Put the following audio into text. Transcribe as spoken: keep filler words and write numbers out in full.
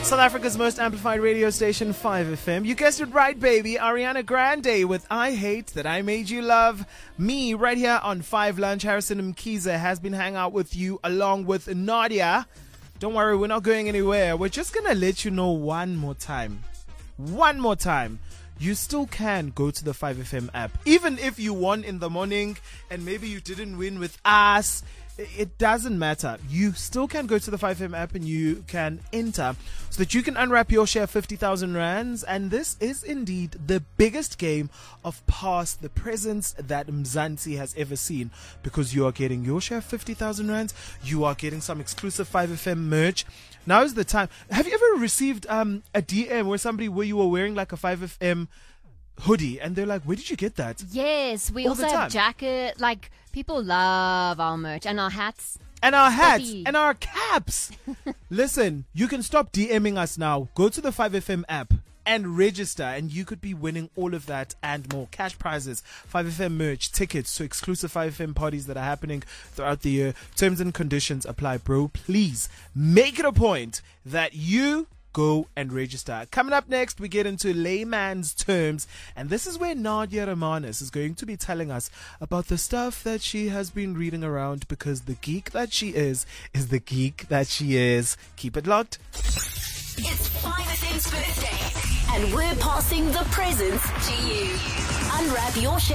South Africa's most amplified radio station, five F M. You guessed it right, baby. Ariana Grande with I Hate That I Made You Love Me right here on five Lunch. Harrison Mkhize has been hanging out with you along with Nadia. Don't worry, we're not going anywhere. We're just going to let you know one more time. One more time. You still can go to the five F M app. Even if you won in the morning and maybe you didn't win with us, it doesn't matter. You still can go to the five F M app and you can enter so that you can unwrap your share of fifty thousand rands. And this is indeed the biggest game of past the presents that Mzansi has ever seen, because you are getting your share of fifty thousand rands. You are getting some exclusive five F M merch. Now is the time. Have you ever received um, a D M where somebody, where you were wearing like a five F M hoodie and they're like, where did you get that? Yes, we All also the time. have jacket. Like, people love our merch and our hats. And our hats Stuffy. and our caps. Listen, you can stop DMing us now. Go to the five F M app and register, and you could be winning all of that and more. Cash prizes, five F M merch, tickets to exclusive five F M parties that are happening throughout the year. Terms and conditions apply, bro. Please make it a point that you go and register. Coming up next, we get into layman's terms, and this is where Nadia Romanes is going to be telling us about the stuff that she has been reading around, because the geek that she is is the geek that she is. Keep it locked. It's five F M's birthday, and we're passing the presents to you. Unwrap your share